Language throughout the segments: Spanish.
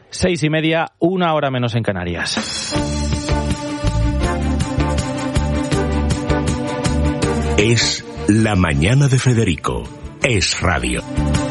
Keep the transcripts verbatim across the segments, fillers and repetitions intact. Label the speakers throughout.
Speaker 1: Seis y media, una hora menos en Canarias.
Speaker 2: Es la mañana de Federico. Es radio.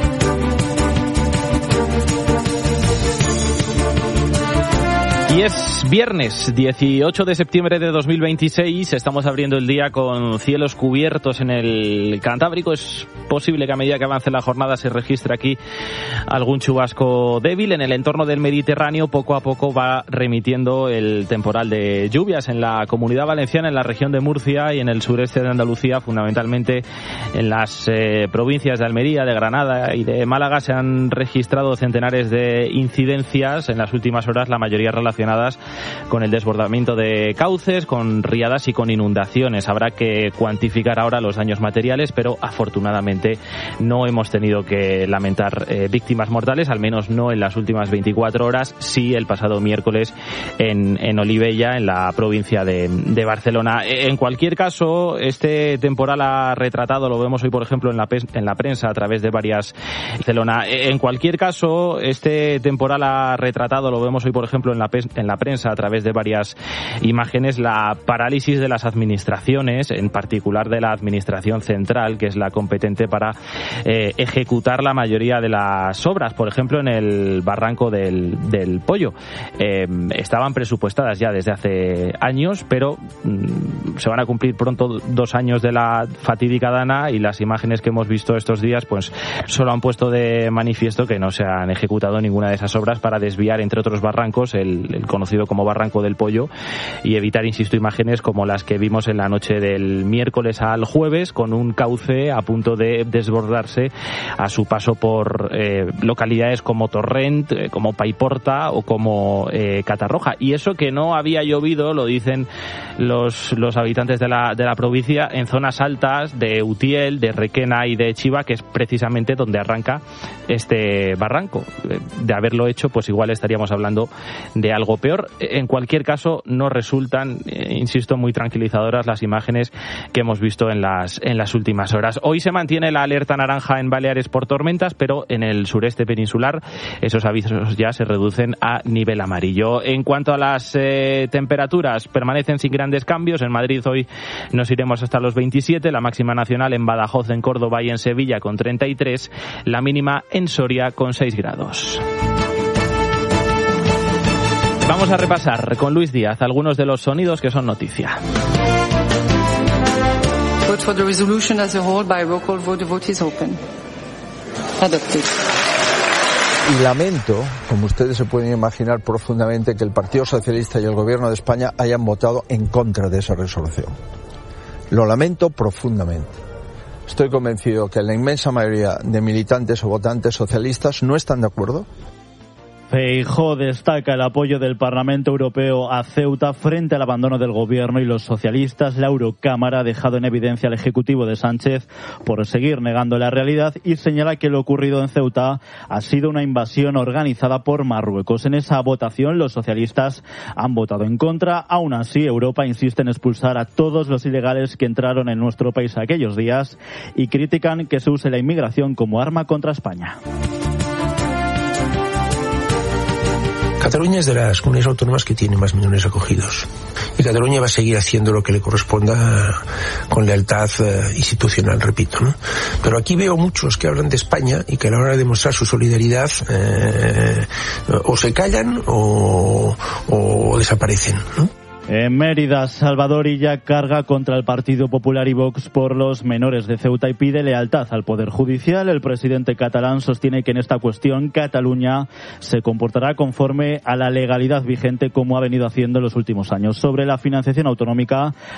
Speaker 1: Y es viernes dieciocho de septiembre de dos mil veintiséis, estamos abriendo el día con cielos cubiertos en el Cantábrico. Es posible que a medida que avance la jornada se registre aquí algún chubasco débil. En el entorno del Mediterráneo poco a poco va remitiendo el temporal de lluvias en la Comunidad Valenciana, en la región de Murcia y en el sureste de Andalucía, fundamentalmente en las eh, provincias de Almería, de Granada y de Málaga. Se han registrado centenares de incidencias en las últimas horas, la mayoría relacionadas con el desbordamiento de cauces, con riadas y con inundaciones. Habrá que cuantificar ahora los daños materiales, pero afortunadamente no hemos tenido que lamentar eh, víctimas mortales, al menos no en las últimas veinticuatro horas, sí el pasado miércoles en, en Olivella, en la provincia de, de Barcelona. En cualquier caso, este temporal ha retratado, lo vemos hoy por ejemplo en la, en la prensa a través de varias Barcelona. En cualquier caso, este temporal ha retratado, lo vemos hoy por ejemplo en la en la prensa a través de varias imágenes, la parálisis de las administraciones, en particular de la administración central, que es la competente para eh, ejecutar la mayoría de las obras. Por ejemplo, en el barranco del, del Pollo eh, estaban presupuestadas ya desde hace años, pero mm, se van a cumplir pronto dos años de la fatídica dana, y las imágenes que hemos visto estos días pues solo han puesto de manifiesto que no se han ejecutado ninguna de esas obras para desviar, entre otros barrancos, el, el conocido como Barranco del Pollo, y evitar, insisto, imágenes como las que vimos en la noche del miércoles al jueves, con un cauce a punto de desbordarse a su paso por eh, localidades como Torrent, eh, como Paiporta o como eh, Catarroja. Y eso que no había llovido, lo dicen los, los habitantes de la, de la provincia, en zonas altas de Utiel, de Requena y de Chiva, que es precisamente donde arranca este barranco. De haberlo hecho, pues igual estaríamos hablando de algo peor. En cualquier caso, no resultan, eh, insisto, muy tranquilizadoras las imágenes que hemos visto en las en las últimas horas. Hoy se mantiene la alerta naranja en Baleares por tormentas, pero en el sureste peninsular esos avisos ya se reducen a nivel amarillo. En cuanto a las eh, temperaturas, permanecen sin grandes cambios. En Madrid hoy nos iremos hasta los veintisiete, la máxima nacional en Badajoz, en Córdoba y en Sevilla con treinta y tres, la mínima en Soria con seis grados. Vamos a repasar con Luis Díaz algunos de los sonidos que son noticia.
Speaker 3: Vote for the resolution as a whole by roll call vote. The vote is open. Adopted.
Speaker 4: Y lamento, como ustedes se pueden imaginar profundamente, que el Partido Socialista y el Gobierno de España hayan votado en contra de esa resolución. Lo lamento profundamente. Estoy convencido que la inmensa mayoría de militantes o votantes socialistas no están de acuerdo.
Speaker 5: Feijóo destaca el apoyo del Parlamento Europeo a Ceuta frente al abandono del gobierno y los socialistas. La Eurocámara ha dejado en evidencia al Ejecutivo de Sánchez por seguir negando la realidad y señala que lo ocurrido en Ceuta ha sido una invasión organizada por Marruecos. En esa votación los socialistas han votado en contra. Aún así, Europa insiste en expulsar a todos los ilegales que entraron en nuestro país aquellos días y critican que se use la inmigración como arma contra España.
Speaker 6: Cataluña es de las comunidades autónomas que tiene más menores acogidos. Y Cataluña va a seguir haciendo lo que le corresponda con lealtad eh, institucional, repito, ¿no? Pero aquí veo muchos que hablan de España y que a la hora de demostrar su solidaridad eh, o se callan o, o desaparecen, ¿no?
Speaker 5: En Mérida, Salvador Illa carga contra el Partido Popular y Vox por los menores de Ceuta y pide lealtad al Poder Judicial. El presidente catalán sostiene que en esta cuestión Cataluña se comportará conforme a la legalidad vigente, como ha venido haciendo en los últimos años. Sobre la financiación autonómica,